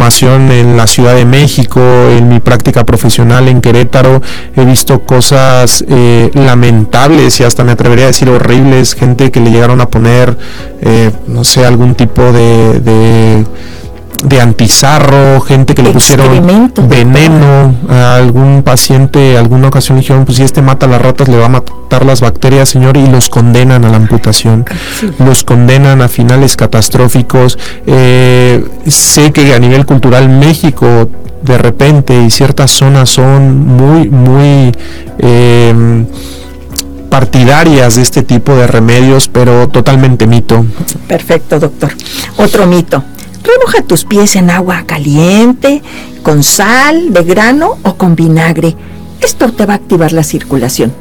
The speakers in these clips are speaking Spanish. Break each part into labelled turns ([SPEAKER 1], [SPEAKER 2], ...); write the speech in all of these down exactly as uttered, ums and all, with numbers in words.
[SPEAKER 1] amputación en la Ciudad de México, en mi práctica profesional en Querétaro, he visto cosas eh, lamentables y hasta me atrevería a decir horribles, gente que le llegaron a poner, eh, no sé, algún tipo de... de de antizarro, gente que le pusieron veneno a algún paciente, alguna ocasión dijeron, pues si este mata a las ratas le va a matar las bacterias, señor, y los condenan a la amputación, sí. los condenan a finales catastróficos. Eh, sé que a nivel cultural México de repente y ciertas zonas son muy, muy eh, partidarias de este tipo de remedios, pero totalmente mito.
[SPEAKER 2] Perfecto, doctor. Otro mito. Remoja tus pies en agua caliente, con sal de grano o con vinagre. Esto te va a activar la circulación.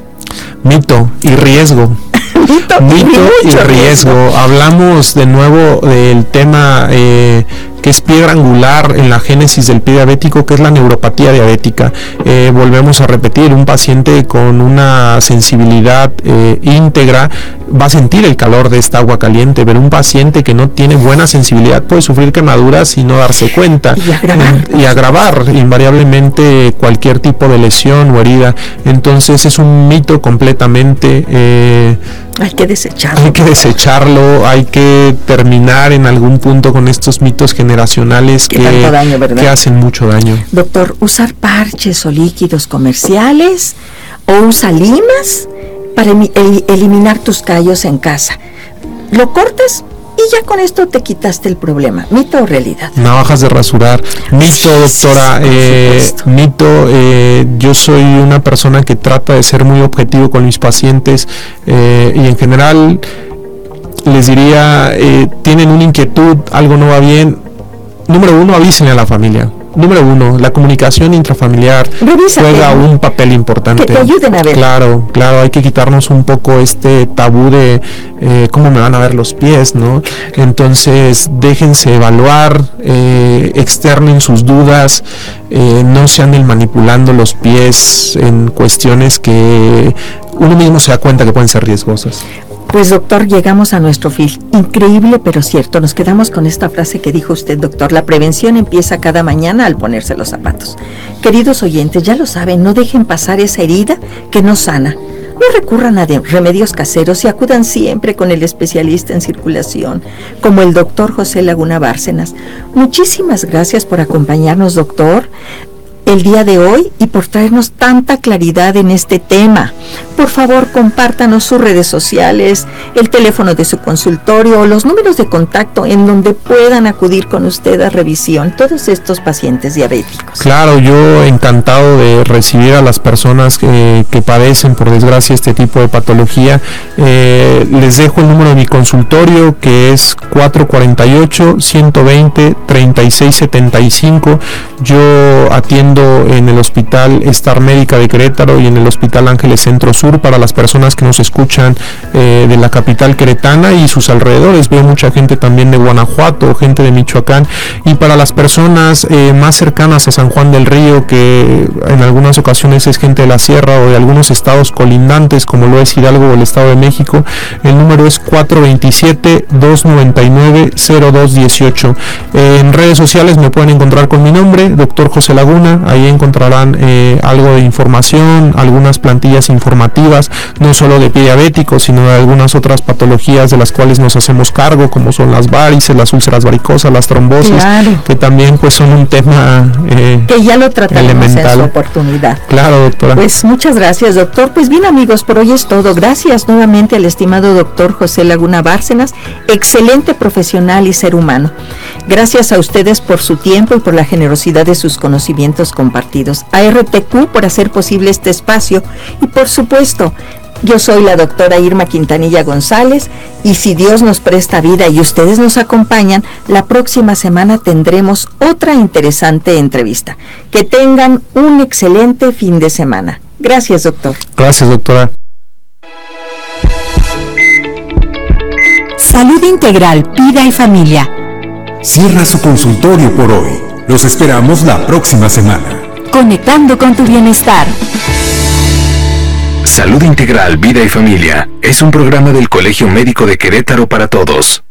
[SPEAKER 1] Mito y riesgo. Mito, Mito y, y riesgo. riesgo. Hablamos de nuevo del tema eh, que es piedra angular en la génesis del pie diabético, que es la neuropatía diabética. Eh, volvemos a repetir, un paciente con una sensibilidad eh, íntegra va a sentir el calor de esta agua caliente, pero un paciente que no tiene buena sensibilidad puede sufrir quemaduras y no darse cuenta.
[SPEAKER 2] Y agravar.
[SPEAKER 1] Y agravar invariablemente cualquier tipo de lesión o herida. Entonces es un mito completamente... Eh,
[SPEAKER 2] hay que desecharlo.
[SPEAKER 1] Hay que desecharlo, hay que terminar en algún punto con estos mitos generacionales que,
[SPEAKER 2] tanto daño, ¿verdad?
[SPEAKER 1] que hacen mucho daño.
[SPEAKER 2] Doctor, ¿usar parches o líquidos comerciales o usa limas para el, eliminar tus callos en casa? Lo cortas y ya con esto te quitaste el problema. ¿Mito o realidad?
[SPEAKER 1] Navajas de rasurar. Mito, doctora. Eh, mito. Eh, yo soy una persona que trata de ser muy objetivo con mis pacientes eh, y en general les diría, eh, tienen una inquietud, algo no va bien. Número uno, avísenle a la familia. Número uno, la comunicación intrafamiliar Revísate, juega un papel importante.
[SPEAKER 2] Que te ayuden a ver.
[SPEAKER 1] Claro, claro, hay que quitarnos un poco este tabú de eh, cómo me van a ver los pies, ¿no? Entonces, déjense evaluar, eh, externen sus dudas, eh, no se anden manipulando los pies en cuestiones que uno mismo se da cuenta que pueden ser riesgosas.
[SPEAKER 2] Pues doctor, llegamos a nuestro fin. Increíble pero cierto. Nos quedamos con esta frase que dijo usted, doctor. La prevención empieza cada mañana al ponerse los zapatos. Queridos oyentes, ya lo saben, no dejen pasar esa herida que no sana. No recurran a remedios caseros y acudan siempre con el especialista en circulación, como el doctor José Laguna Bárcenas. Muchísimas gracias por acompañarnos, doctor, el día de hoy y por traernos tanta claridad en este tema. Por favor, compártanos sus redes sociales, el teléfono de su consultorio o los números de contacto en donde puedan acudir con usted a revisión todos estos pacientes diabéticos.
[SPEAKER 1] Claro, yo encantado de recibir a las personas que, que padecen, por desgracia, este tipo de patología. Eh, les dejo el número de mi consultorio, que es cuatro cuatro ocho, uno dos cero, tres seis siete cinco. Yo atiendo en el Hospital Star Médica de Querétaro y en el Hospital Ángeles Centro Sur para las personas que nos escuchan eh, de la capital queretana y sus alrededores. Veo mucha gente también de Guanajuato, gente de Michoacán, y para las personas eh, más cercanas a San Juan del Río, que en algunas ocasiones es gente de la sierra o de algunos estados colindantes como lo es Hidalgo o el Estado de México, el número es cuatro dos siete, dos nueve nueve, cero dos uno ocho. Eh, en redes sociales me pueden encontrar con mi nombre, doctor José Laguna. Ahí encontrarán eh, algo de información, algunas plantillas informativas, no solo de pie diabético, sino de algunas otras patologías de las cuales nos hacemos cargo, como son las varices, las úlceras varicosas, las trombosis, claro, que también pues son un tema eh,
[SPEAKER 2] que ya lo tratamos elemental en su oportunidad.
[SPEAKER 1] Claro, doctora.
[SPEAKER 2] Pues muchas gracias, doctor. Pues bien, amigos, por hoy es todo. Gracias nuevamente al estimado doctor José Laguna Bárcenas, excelente profesional y ser humano. Gracias a ustedes por su tiempo y por la generosidad de sus conocimientos compartidos. A R T Q por hacer posible este espacio y por supuesto, yo soy la doctora Irma Quintanilla González y si Dios nos presta vida y ustedes nos acompañan, la próxima semana tendremos otra interesante entrevista. Que tengan un excelente fin de semana. Gracias, doctor.
[SPEAKER 1] Gracias, doctora.
[SPEAKER 3] Salud Integral, Vida y Familia.
[SPEAKER 4] Cierra su consultorio por hoy. Los esperamos la próxima semana.
[SPEAKER 3] Conectando con tu bienestar.
[SPEAKER 5] Salud Integral, Vida y Familia es un programa del Colegio Médico de Querétaro para todos.